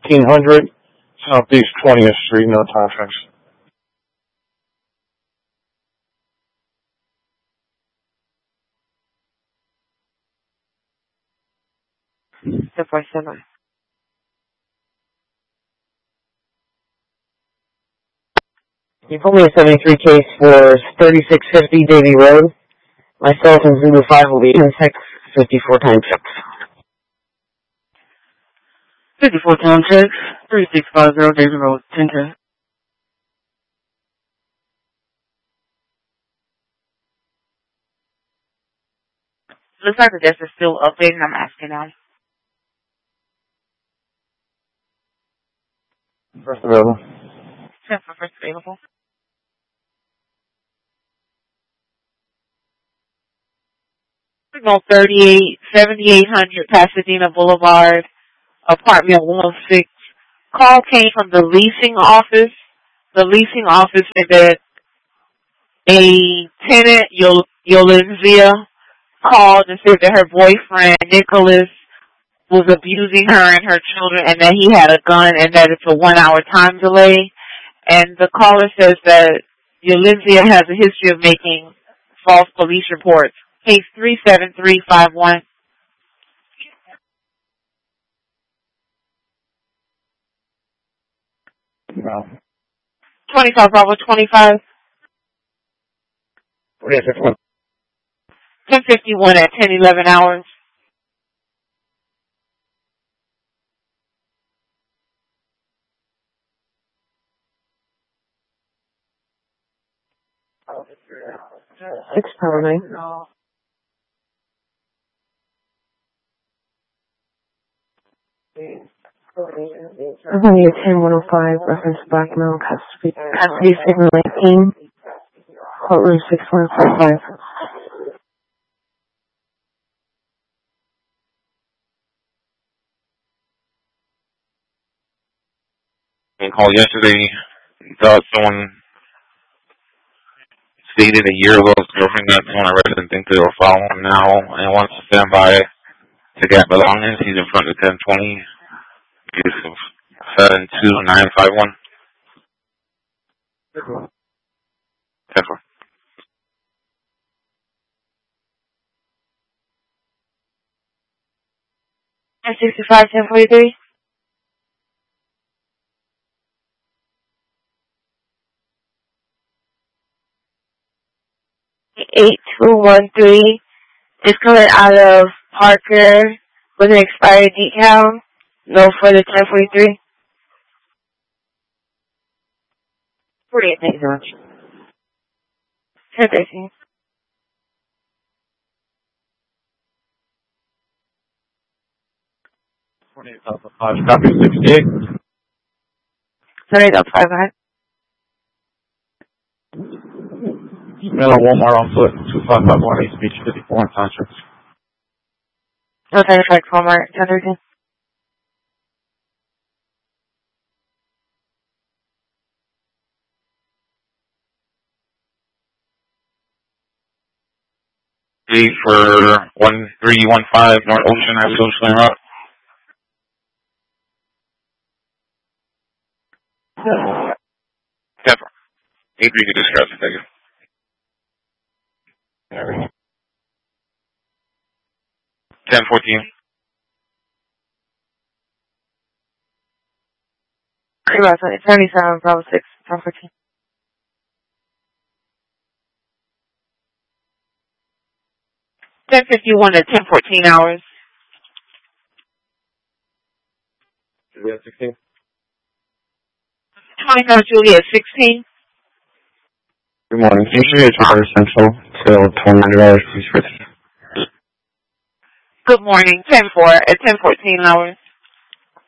1500 Southeast 20th Street, no traffic. The first one. You pulled me a 73 case for 3650 Davy Road. Myself and Zulu 5 will be in 654 times 6. 54 times 6, 3650 Davy Road, 1010. Looks like the desk is still updating. I'm asking now. First available. 10 for first available. Signal 7800 Pasadena Boulevard, apartment 106. Call came from the leasing office. The leasing office said that a tenant, Yolinzia, called and said that her boyfriend, Nicholas, was abusing her and her children and that he had a gun and that it's a 1-hour time delay. And the caller says that Yolinzia has a history of making false police reports. Case 37351. No. 25 Bravo 25. 1051 at 10:11 hours. Six probably. I'm going to get 10105, reference Blackmail, custody signal 19, courtroom 6145. I called yesterday, thought someone stated a year ago his girlfriend got someone arrested and think they were following him now and wants to stand by to get belongings. He's in front of 1020. Case of 72951. 10-4. And 65 1043. $8213 is coming out of Parker with an expired decal. No further 1043. 48, thank you so much. 1013. Copy 68. Sorry, that's 5 ahead. Middle Walmart on foot, 2551 East Beach, 54 in Township. Okay, like Walmart, 1013. For 1315 North Ocean Avenue, Sling Rock. Pepper. 83 to discuss. Thank you. There we go. 1014. It's 77 Bravo 6, 1014. $10.51 at 10:14 hours. Juliet 16. 29 Juliet 16. Good morning. Usually Charter Central till $200, please. Good morning. 10-4 at 10:14 hours.